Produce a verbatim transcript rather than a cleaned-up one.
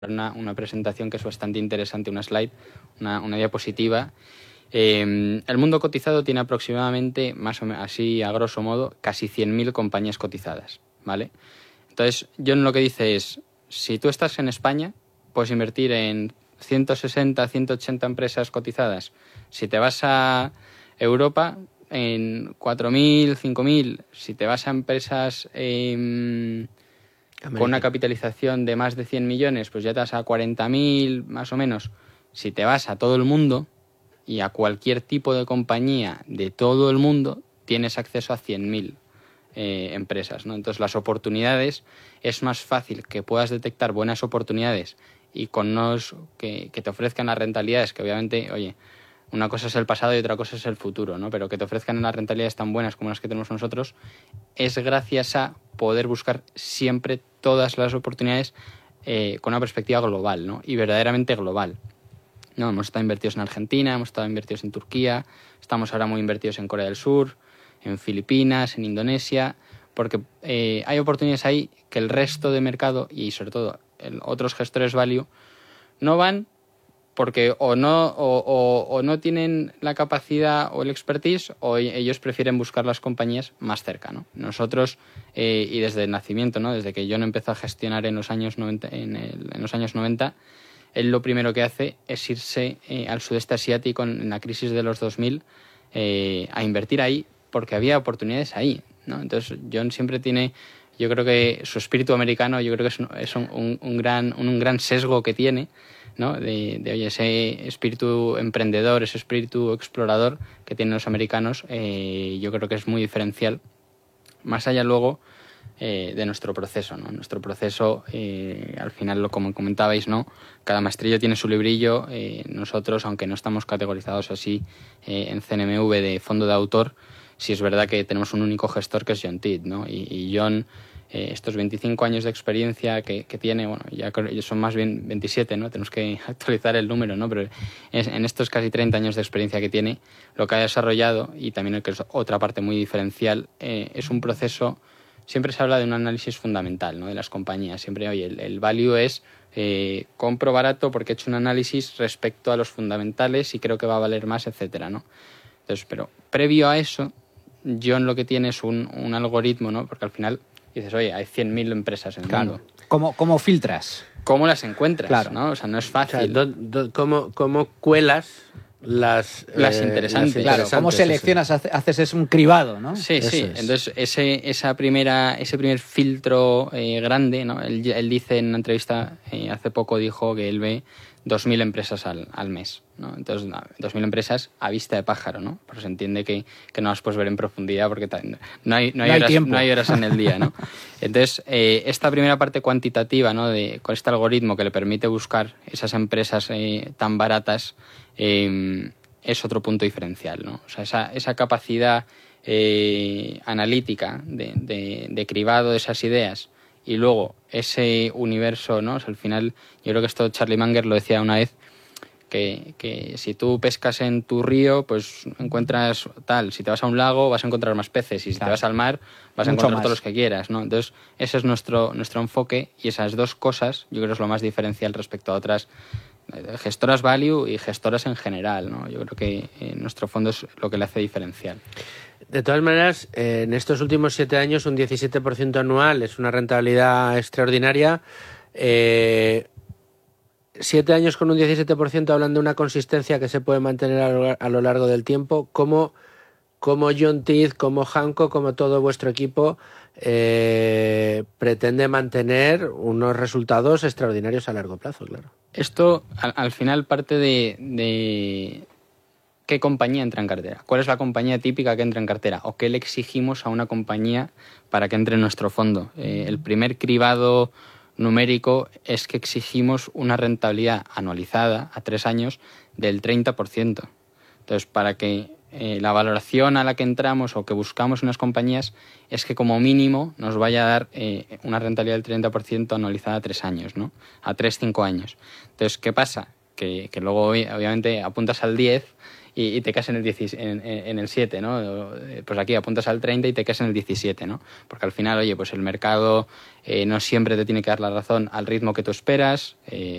una, una presentación que es bastante interesante, una slide, una, una diapositiva. Eh, el mundo cotizado tiene aproximadamente, más o menos, así a grosso modo, casi cien mil compañías cotizadas, ¿vale? Entonces, John lo que dice es, si tú estás en España, puedes invertir en ciento sesenta, ciento ochenta empresas cotizadas. Si te vas a Europa, en cuatro mil, cinco mil. Si te vas a empresas eh, con una capitalización de más de cien millones, pues ya te vas a cuarenta mil, más o menos. Si te vas a todo el mundo y a cualquier tipo de compañía de todo el mundo, tienes acceso a cien mil eh, empresas, ¿no? Entonces, las oportunidades, es más fácil que puedas detectar buenas oportunidades y con unos que, que te ofrezcan las rentabilidades, que obviamente, oye, una cosa es el pasado y otra cosa es el futuro, ¿no? Pero que te ofrezcan unas rentabilidades tan buenas como las que tenemos nosotros, es gracias a poder buscar siempre todas las oportunidades eh, con una perspectiva global, ¿no? Y verdaderamente global. No, hemos estado invertidos en Argentina, hemos estado invertidos en Turquía, estamos ahora muy invertidos en Corea del Sur, en Filipinas, en Indonesia, porque eh, hay oportunidades ahí que el resto de mercado y sobre todo el, otros gestores value no van porque o no, o, o, o no tienen la capacidad o el expertise o ellos prefieren buscar las compañías más cerca, ¿no? Nosotros, eh, y desde el nacimiento, ¿no? Desde que John empezó a gestionar en los años noventa, en, el, en los años noventa, él lo primero que hace es irse eh, al sudeste asiático en, en la crisis de los dos mil eh, a invertir ahí porque había oportunidades ahí, ¿no? Entonces John siempre tiene, yo creo que su espíritu americano, yo creo que es un, es un, un, un, gran, un, un gran sesgo que tiene, ¿no? De, de oye, ese espíritu emprendedor, ese espíritu explorador que tienen los americanos, eh, yo creo que es muy diferencial, más allá luego eh, de nuestro proceso, ¿no? Nuestro proceso, eh, al final, lo como comentabais, ¿no? Cada maestrillo tiene su librillo. Eh, nosotros, aunque no estamos categorizados así eh, en C N M V de fondo de autor, sí es verdad que tenemos un único gestor que es John Tidd, ¿no? Y, y John, eh, estos veinticinco años de experiencia que, que tiene, bueno, ya son más bien veintisiete, ¿no? Tenemos que actualizar el número, ¿no? Pero es, en estos casi treinta años de experiencia que tiene, lo que ha desarrollado, y también que es otra parte muy diferencial, eh, es un proceso. Siempre se habla de un análisis fundamental, ¿no? De las compañías. Siempre, oye, el, el value es eh, compro barato porque he hecho un análisis respecto a los fundamentales y creo que va a valer más, etcétera, ¿no? Entonces, pero previo a eso, John lo que tiene es un, un algoritmo, ¿no? Porque al final dices, oye, hay cien mil empresas en el claro. mundo. ¿Cómo, ¿Cómo filtras? ¿Cómo las encuentras? Claro. ¿No? O sea, no es fácil. O sea, do, do, ¿cómo, ¿Cómo cuelas las, las, eh, interesantes. las Claro, interesantes? ¿cómo seleccionas? Eso. Haces es un cribado, ¿no? Sí, Eso sí. Es. Entonces, ese, esa primera, ese primer filtro eh, grande, ¿no? Él, él dice en una entrevista, eh, hace poco dijo que él ve dos mil empresas al, al mes, ¿no? Entonces, dos mil empresas a vista de pájaro, ¿no? Pero se entiende que, que no las puedes ver en profundidad porque no hay, no hay, no hay horas, tiempo. No hay horas en el día, ¿no? Entonces, eh, esta primera parte cuantitativa, ¿no? De, con este algoritmo que le permite buscar esas empresas eh, tan baratas, eh, es otro punto diferencial, ¿no? O sea, esa, esa capacidad eh, analítica de, de, de cribado de esas ideas y luego ese universo, ¿no? O sea, al final, yo creo que esto Charlie Munger lo decía una vez, que, que si tú pescas en tu río, pues encuentras tal, si te vas a un lago vas a encontrar más peces y si claro. te vas al mar vas a Mucho encontrar más. todos los que quieras, ¿no? Entonces, ese es nuestro, nuestro enfoque y esas dos cosas yo creo que es lo más diferencial respecto a otras gestoras value y gestoras en general, ¿no? Yo creo que eh, nuestro fondo es lo que le hace diferencial. De todas maneras, eh, en estos últimos siete años un diecisiete por ciento anual es una rentabilidad extraordinaria. Eh, siete años con un diecisiete por ciento hablan de una consistencia que se puede mantener a lo, a lo largo del tiempo. ¿Cómo, cómo John Tidd, como Hanco, como todo vuestro equipo eh, pretende mantener unos resultados extraordinarios a largo plazo, claro? Esto al, al final parte de, de qué compañía entra en cartera, cuál es la compañía típica que entra en cartera o qué le exigimos a una compañía para que entre en nuestro fondo. Eh, el primer cribado numérico es que exigimos una rentabilidad anualizada a tres años del treinta por ciento. Entonces, para que eh, la valoración a la que entramos o que buscamos en las compañías es que como mínimo nos vaya a dar eh, una rentabilidad del treinta por ciento anualizada a tres años, ¿no? A tres, cinco años. Entonces, ¿qué pasa? que, que luego obviamente apuntas al diez y, y te caes en el, diez, en, en el siete, ¿no? Pues aquí apuntas al treinta y te caes en el diecisiete, ¿no? Porque al final, oye, pues el mercado eh, no siempre te tiene que dar la razón al ritmo que tú esperas. Eh,